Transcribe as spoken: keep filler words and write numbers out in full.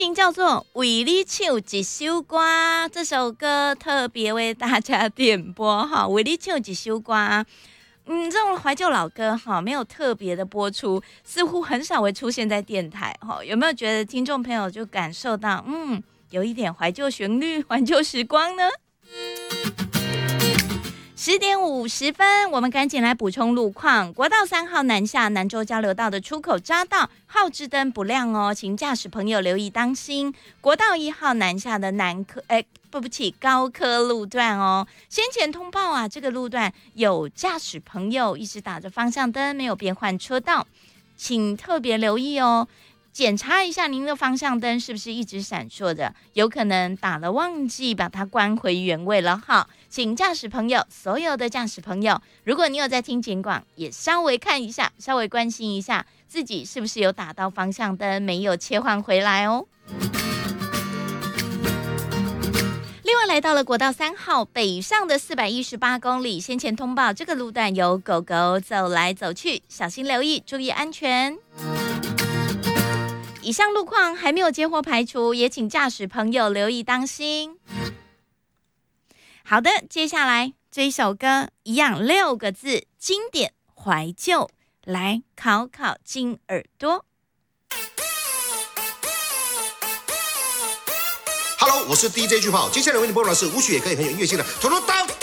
叫做《为你唱一首歌》，这首歌特别为大家点播哈，《为你唱一首歌》。嗯，这种怀旧老歌哈，没有特别的播出，似乎很少会出现在电台哈。有没有觉得听众朋友就感受到，嗯，有一点怀旧旋律、怀旧时光呢？十点五十分，我们赶紧来补充路况。国道三号南下南州交流道的出口匝道号志灯不亮哦，请驾驶朋友留意当心。国道一号南下的南科，哎，对不起，高科路段哦。先前通报啊，这个路段有驾驶朋友一直打着方向灯，没有变换车道，请特别留意哦。检查一下您的方向灯是不是一直闪烁的，有可能打了忘记把它关回原位了哈。请驾驶朋友，所有的驾驶朋友，如果你有在听警广，也稍微看一下，稍微关心一下自己是不是有打到方向灯，没有切换回来哦。另外来到了国道三号北上的四百一十八公里，先前通报这个路段有狗狗走来走去，小心留意，注意安全。以上路况还没有接获排除，也请驾驶朋友留意当心。好的，接下来这一首歌一样六个字，经典怀旧，来考考金耳朵。 Hello， 我是 D J 巨炮，接下来为你播放的是舞曲也可以很有音乐性的《头头当》。